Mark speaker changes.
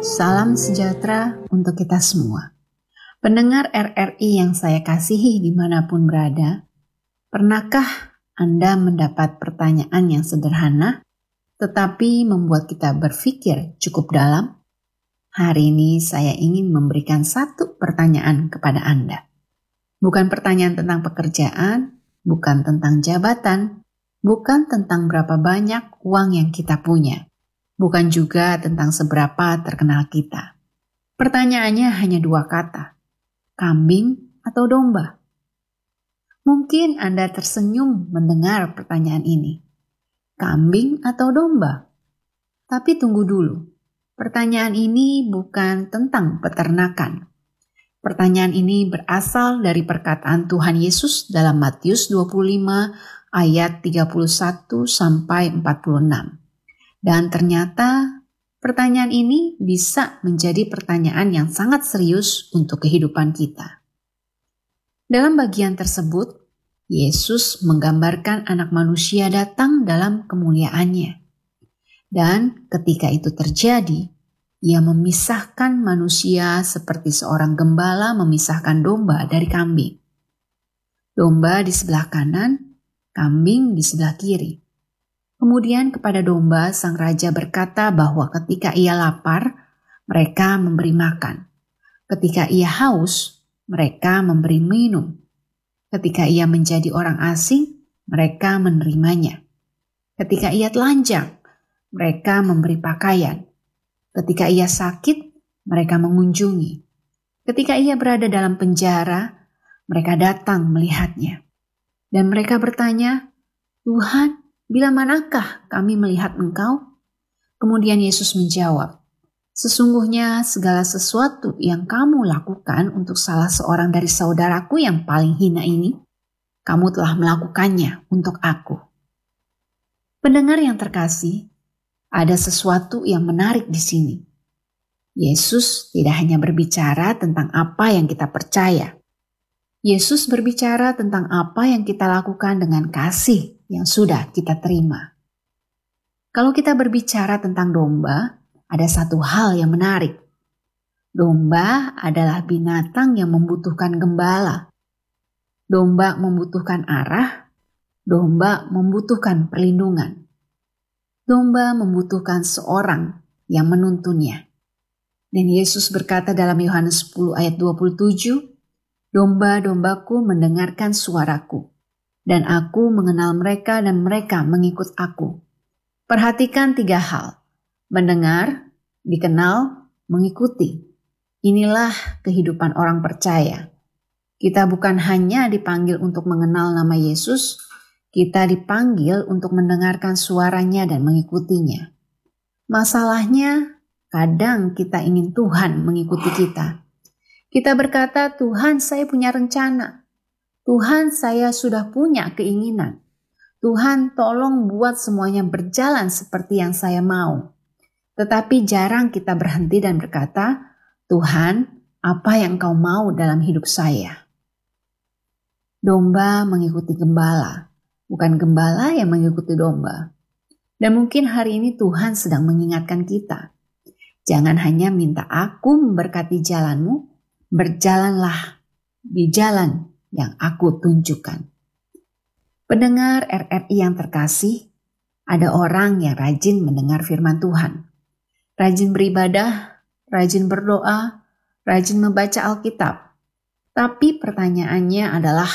Speaker 1: Salam sejahtera untuk kita semua. Pendengar RRI yang saya kasihi dimanapun berada, pernahkah Anda mendapat pertanyaan yang sederhana, tetapi membuat kita berpikir cukup dalam? Hari ini saya ingin memberikan satu pertanyaan kepada Anda. Bukan pertanyaan tentang pekerjaan, bukan tentang jabatan, bukan tentang berapa banyak uang yang kita punya. Bukan juga tentang seberapa terkenal kita. Pertanyaannya hanya dua kata, kambing atau domba? Mungkin Anda tersenyum mendengar pertanyaan ini. Kambing atau domba? Tapi tunggu dulu, pertanyaan ini bukan tentang peternakan. Pertanyaan ini berasal dari perkataan Tuhan Yesus dalam Matius 25 ayat 31 sampai 46. Dan ternyata pertanyaan ini bisa menjadi pertanyaan yang sangat serius untuk kehidupan kita. Dalam bagian tersebut, Yesus menggambarkan anak manusia datang dalam kemuliaannya. Dan ketika itu terjadi, ia memisahkan manusia seperti seorang gembala memisahkan domba dari kambing. Domba di sebelah kanan, kambing di sebelah kiri. Kemudian kepada domba, sang raja berkata bahwa ketika ia lapar, mereka memberi makan. Ketika ia haus, mereka memberi minum. Ketika ia menjadi orang asing, mereka menerimanya. Ketika ia telanjang, mereka memberi pakaian. Ketika ia sakit, mereka mengunjungi. Ketika ia berada dalam penjara, mereka datang melihatnya. Dan mereka bertanya, "Tuhan, bila manakah kami melihat Engkau?" Kemudian Yesus menjawab, "Sesungguhnya segala sesuatu yang kamu lakukan untuk salah seorang dari saudaraku yang paling hina ini, kamu telah melakukannya untuk aku." Pendengar yang terkasih, ada sesuatu yang menarik di sini. Yesus tidak hanya berbicara tentang apa yang kita percaya. Yesus berbicara tentang apa yang kita lakukan dengan kasih yang sudah kita terima. Kalau kita berbicara tentang domba, ada satu hal yang menarik. Domba adalah binatang yang membutuhkan gembala. Domba membutuhkan arah, domba membutuhkan perlindungan. Domba membutuhkan seorang yang menuntunnya. Dan Yesus berkata dalam Yohanes 10 ayat 27, "Domba-dombaku mendengarkan suaraku, dan aku mengenal mereka dan mereka mengikut aku." Perhatikan tiga hal, mendengar, dikenal, mengikuti. Inilah kehidupan orang percaya. Kita bukan hanya dipanggil untuk mengenal nama Yesus, kita dipanggil untuk mendengarkan suaranya dan mengikutinya. Masalahnya, kadang kita ingin Tuhan mengikuti kita. Kita berkata, "Tuhan, saya punya rencana. Tuhan, saya sudah punya keinginan. Tuhan, tolong buat semuanya berjalan seperti yang saya mau." Tetapi jarang kita berhenti dan berkata, "Tuhan, apa yang Kau mau dalam hidup saya?" Domba mengikuti gembala, bukan gembala yang mengikuti domba. Dan mungkin hari ini Tuhan sedang mengingatkan kita. Jangan hanya minta aku memberkati jalanmu, berjalanlah di jalan yang aku tunjukkan. Pendengar RRI yang terkasih, ada orang yang rajin mendengar firman Tuhan. Rajin beribadah, rajin berdoa, rajin membaca Alkitab. Tapi pertanyaannya adalah,